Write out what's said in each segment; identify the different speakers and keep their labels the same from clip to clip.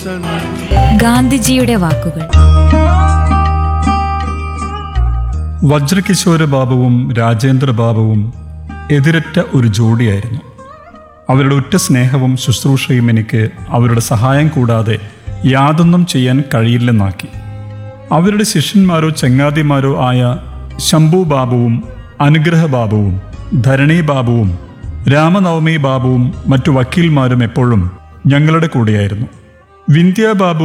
Speaker 1: ഗാന്ധിജിയുടെ വാക്കുകൾ.
Speaker 2: വജ്രകിശോര ബാബുവും രാജേന്ദ്ര ബാബുവും എതിരറ്റ ഒരു ജോഡിയായിരുന്നു. അവരുടെ ഉറ്റ സ്നേഹവും ശുശ്രൂഷയും എനിക്ക് അവരുടെ സഹായം കൂടാതെ യാതൊന്നും ചെയ്യാൻ കഴിയില്ലെന്നാക്കി. അവരുടെ ശിഷ്യന്മാരോ ചങ്ങാതിമാരോ ആയ ശംഭു ബാബുവും അനുഗ്രഹ ബാബുവും ധരണി ബാബുവും രാമനവമി ബാബുവും മറ്റു വക്കീൽമാരും എപ്പോഴും ഞങ്ങളുടെ കൂടെയായിരുന്നു. വിന്ധ്യ ബാബു,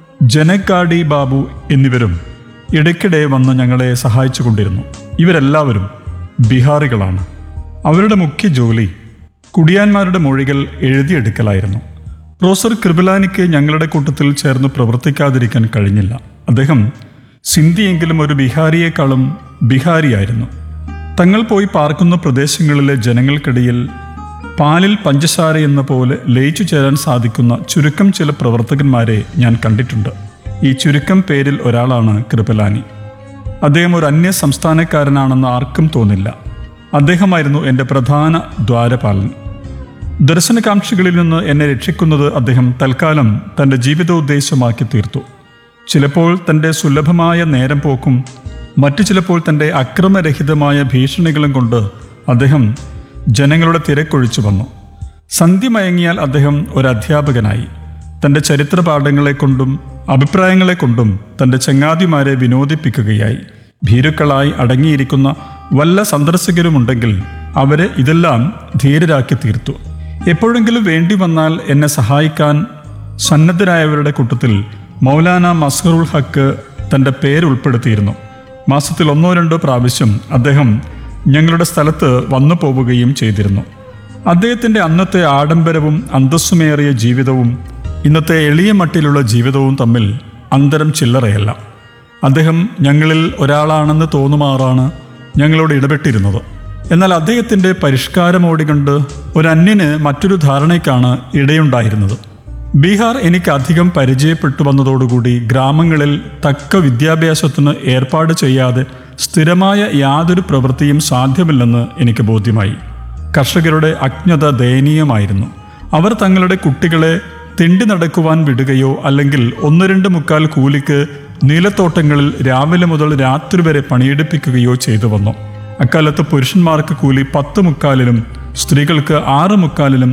Speaker 2: ജനക്കാടി ബാബു എന്നിവരും ഇടയ്ക്കിടെ വന്ന് ഞങ്ങളെ സഹായിച്ചു കൊണ്ടിരുന്നു. ഇവരെല്ലാവരും ബീഹാറികളാണ്. അവരുടെ മുഖ്യ ജോലി കുടിയാന്മാരുടെ മൊഴികൾ എഴുതിയെടുക്കലായിരുന്നു. പ്രൊഫസർ കൃപലാനിക്ക് ഞങ്ങളുടെ കൂട്ടത്തിൽ ചേർന്ന് പ്രവർത്തിക്കാതിരിക്കാൻ കഴിഞ്ഞില്ല. അദ്ദേഹം സിന്ധിയെങ്കിലും ഒരു ബീഹാരിയേക്കാളും ബീഹാരിയായിരുന്നു. തങ്ങൾ പോയി പാർക്കുന്ന പ്രദേശങ്ങളിലെ ജനങ്ങൾക്കിടയിൽ പാലിൽ പഞ്ചസാര എന്ന പോലെ ലയിച്ചു ചേരാൻ സാധിക്കുന്ന ചുരുക്കം ചില പ്രവർത്തകന്മാരെ ഞാൻ കണ്ടിട്ടുണ്ട്. ഈ ചുരുക്കം പേരിൽ ഒരാളാണ് കൃപലാനി. അദ്ദേഹം ഒരു അന്യ സംസ്ഥാനക്കാരനാണെന്ന് ആർക്കും തോന്നില്ല. അദ്ദേഹമായിരുന്നു എൻ്റെ പ്രധാന ദ്വാരപാലൻ. ദർശനകാംക്ഷികളിൽ നിന്ന് എന്നെ രക്ഷിക്കുന്നത് അദ്ദേഹം തൽക്കാലം തൻ്റെ ജീവിതോദ്ദേശമാക്കി തീർത്തു. ചിലപ്പോൾ തൻ്റെ സുലഭമായ നേരം പോക്കും മറ്റു ചിലപ്പോൾ തൻ്റെ അക്രമരഹിതമായ ഭീഷണികളും കൊണ്ട് അദ്ദേഹം ജനങ്ങളുടെ തിരക്കൊഴിച്ചു വന്നു. സന്ധ്യ മയങ്ങിയാൽ അദ്ദേഹം ഒരു അധ്യാപകനായി. തൻ്റെ ചരിത്ര പാഠങ്ങളെക്കൊണ്ടും അഭിപ്രായങ്ങളെക്കൊണ്ടും തൻ്റെ ചങ്ങാതിമാരെ വിനോദിപ്പിക്കുകയായി. ഭീരുക്കളായി അടങ്ങിയിരിക്കുന്ന വല്ല സന്ദർശകരുമുണ്ടെങ്കിൽ അവരെ ഇതെല്ലാം ധീരരാക്കി തീർത്തു. എപ്പോഴെങ്കിലും വേണ്ടി വന്നാൽ എന്നെ സഹായിക്കാൻ സന്നദ്ധരായവരുടെ കൂട്ടത്തിൽ മൗലാന മസ്ഹറുൽ ഹക്ക് തൻ്റെ പേരുൾപ്പെടുത്തിയിരുന്നു. മാസത്തിൽ 1-2 പ്രാവശ്യം അദ്ദേഹം ഞങ്ങളുടെ സ്ഥലത്ത് വന്നു പോവുകയും ചെയ്തിരുന്നു. അദ്ദേഹത്തിൻ്റെ അന്നത്തെ ആഡംബരവും അന്തസ്സുമേറിയ ജീവിതവും ഇന്നത്തെ എളിയ മട്ടിലുള്ള ജീവിതവും തമ്മിൽ അന്തരം ചില്ലറയല്ല. അദ്ദേഹം ഞങ്ങളിൽ ഒരാളാണെന്ന് തോന്നുമാറാണ് ഞങ്ങളോട് ഇടപെട്ടിരുന്നത്. എന്നാൽ അദ്ദേഹത്തിൻ്റെ പരിഷ്കാരമോടി കൊണ്ട് ഒരു അന്യന് മറ്റൊരു ധാരണയ്ക്കാണ് ഇടയുണ്ടായിരുന്നത്. ബീഹാർ എനിക്ക് അധികം പരിചയപ്പെട്ടു വന്നതോടുകൂടി ഗ്രാമങ്ങളിൽ തക്ക വിദ്യാഭ്യാസത്തിന് ഏർപ്പാട് ചെയ്യാതെ സ്ഥിരമായ യാതൊരു പ്രവൃത്തിയും സാധ്യമല്ലെന്ന് എനിക്ക് ബോധ്യമായി. കർഷകരുടെ അജ്ഞത ദയനീയമായിരുന്നു. അവർ തങ്ങളുടെ കുട്ടികളെ തിണ്ടി നടക്കുവാൻ വിടുകയോ അല്ലെങ്കിൽ 1-2 മുക്കാൽ കൂലിക്ക് നീലത്തോട്ടങ്ങളിൽ രാവിലെ മുതൽ രാത്രി വരെ പണിയെടുപ്പിക്കുകയോ ചെയ്തു വന്നു. അക്കാലത്ത് പുരുഷന്മാർക്ക് കൂലി 10 മുക്കാലിലും സ്ത്രീകൾക്ക് 6 മുക്കാലിലും